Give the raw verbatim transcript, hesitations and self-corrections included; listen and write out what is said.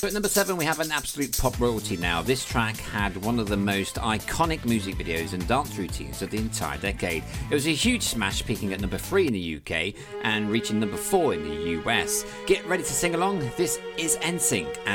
So at number seven, we have an absolute pop royalty now. This track had one of the most iconic music videos and dance routines of the entire decade. It was a huge smash, peaking at number three in the U K and reaching number four in the U S. Get ready to sing along. This is N Sync.